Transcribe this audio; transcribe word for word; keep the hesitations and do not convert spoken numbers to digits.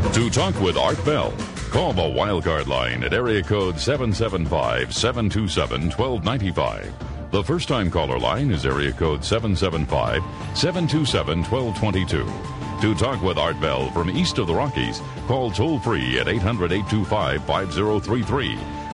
To talk with Art Bell, call the Wildcard line at area code seven seven five, seven two seven, one two nine five. The first-time caller line is area code seven seven five, seven two seven, one two two two. To talk with Art Bell from east of the Rockies, call toll-free at eight hundred, eight two five, five zero three three.